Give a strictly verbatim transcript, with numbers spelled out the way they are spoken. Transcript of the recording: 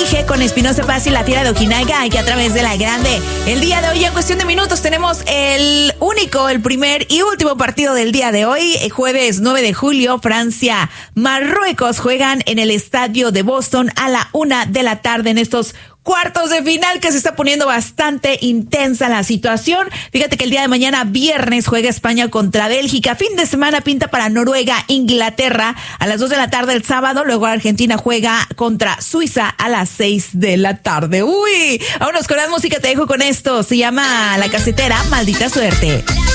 G con Espinosa Paz y la Fiera de Ojinaga, aquí a través de La Grande. El día de hoy, en cuestión de minutos, tenemos el único, el primer y último partido del día de hoy. Jueves nueve de julio, Francia, Marruecos juegan en el estadio de Boston a la una de la tarde en estos cuartos de final, que se está poniendo bastante intensa la situación. Fíjate que el día de mañana, viernes, juega España contra Bélgica. Fin de semana pinta para Noruega, Inglaterra a las dos de la tarde el sábado. Luego Argentina juega contra Suiza a las seis de la tarde. Uy, vámonos con la música, te dejo con esto. Se llama La Casetera, Maldita Suerte.